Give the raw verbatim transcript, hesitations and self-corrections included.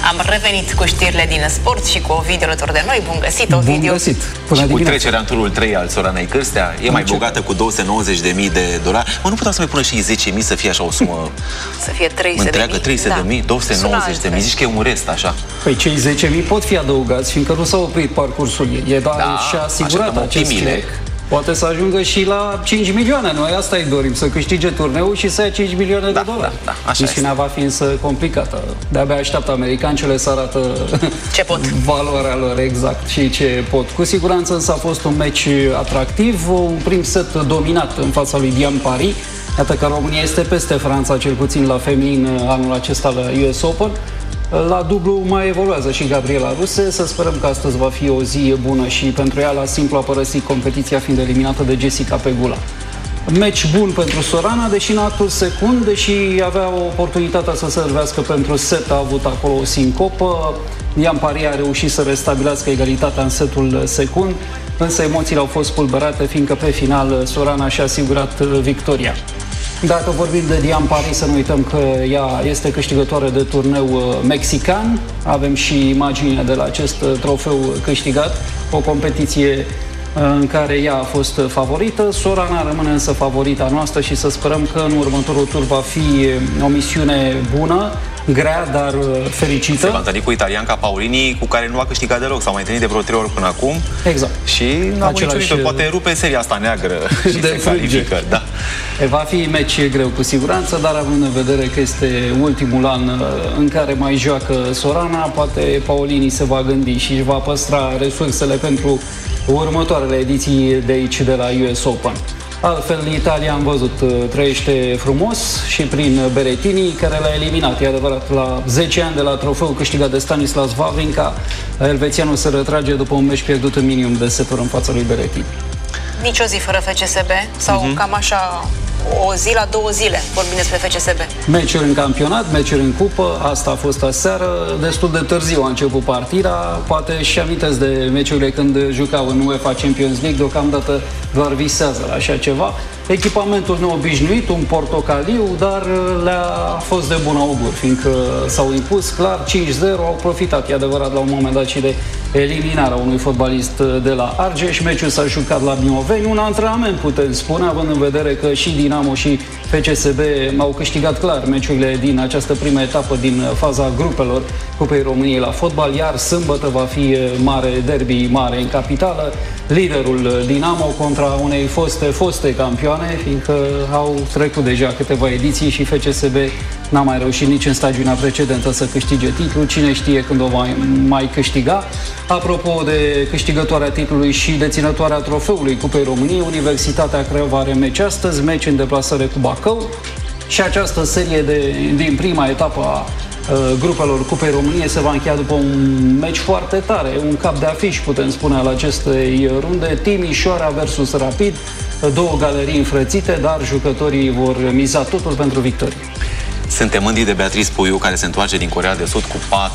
Am revenit cu știrile din sport și cu Ovidiu alături de noi. Bun găsit, Ovidiu! Bun găsit! Până și cu trecerea în turul trei al Soranei Cârstea, e mai bogată cu două sute nouăzeci de mii de dolari. Mă, nu puteau să mai pună și zece mii să fie așa o sumă să fie trei sute de mii? Întreagă, trei sute de mii, două sute nouăzeci de mii. Zici că e un rest, așa. Păi cei zece mii pot fi adăugați, fiindcă nu s-a oprit parcursul ei. E, dar da, și-a asigurat acest chec. Poate să ajungă și la cinci milioane. Noi asta îi dorim, să câștige turneul și să ia cinci milioane da, de dolari. Da, da, așa misiunea va fi însă complicată. De-abia așteaptă americancele să arată ce pot. Valoarea lor exact și ce pot. Cu siguranță însă a fost un meci atractiv, un prim set dominat în fața lui Diane Paris. Iată că România este peste Franța, cel puțin la feminin anul acesta la U S Open. La dublu mai evoluează și Gabriela Ruse. Să sperăm că astăzi va fi o zi bună și pentru ea. La simplu a părăsit competiția fiind eliminată de Jessica Pegula. Meci bun pentru Sorana, deși în actul secund, deși avea oportunitatea să servească pentru set, a avut acolo o sincopă. Diane Paris a reușit să restabilească egalitatea în setul secund, însă emoțiile au fost spulberate, fiindcă pe final Sorana și-a asigurat victoria. Dacă vorbim de Diane Paris, să nu uităm că ea este câștigătoare de turneu mexican. Avem și imaginea de la acest trofeu câștigat, o competiție în care ea a fost favorită. Sorana rămâne însă favorita noastră și să sperăm că în următorul tur va fi o misiune bună, grea, dar fericită. Se va întâlni cu italianca Paolini, cu care nu a câștigat deloc. S-au mai întâlnit de vreo trei ori până acum. Exact. Și n-a niciun poate rupe seria asta neagră și de se califică. Da. Va fi meci greu cu siguranță, dar având în vedere că este ultimul an în care mai joacă Sorana, poate Paolini se va gândi și își va păstra resursele pentru următoarele ediții de aici, de la U S Open. Altfel, Italia, am văzut, trăiește frumos și prin Berrettini, care l-a eliminat. E adevărat, la zece ani de la trofeu câștigat de Stanislas Wawrinka, elvețianul se retrage după un meci pierdut în minimum de seturi în fața lui Berrettini. Nici o zi fără F C S B? Sau uh-huh. cam așa, o zi la două zile vorbim despre F C S B? Meciuri în campionat, meciuri în cupă, asta a fost aseară, destul de târziu a început partida, poate și amintesc de meciurile când jucau în UEFA Champions League, deocamdată doar visează la așa ceva. Echipamentul neobișnuit, un portocaliu, dar le-a fost de bun augur, fiindcă s-au impus clar cinci zero, au profitat, e adevărat, la un moment dat și de eliminarea unui fotbalist de la Argeș. Meciul s-a jucat la Mioveni, un antrenament, putem spune, având în vedere că și Dinamo și F C S B au câștigat clar meciurile din această primă etapă din faza grupelor Cupei României la fotbal, iar sâmbătă va fi mare derby, mare în capitală, liderul Dinamo contra unei foste, foste campioane, fiindcă au trecut deja câteva ediții și F C S B n-a mai reușit nici în stagiunea precedentă să câștige titlul. Cine știe când o va mai câștiga. Apropo de câștigătoarea titlului și deținătoarea trofeului Cupei României, Universitatea Craiova are meci astăzi, meci în deplasare cu Bacău și această serie de, din prima etapă a grupelor Cupei României se va încheia după un meci foarte tare, un cap de afiș, putem spune, al acestei runde, Timișoara versus Rapid, două galerii înfrățite, dar jucătorii vor miza totul pentru victorie. Suntem mândri de Beatrice Puiu, care se întoarce din Coreea de Sud cu patru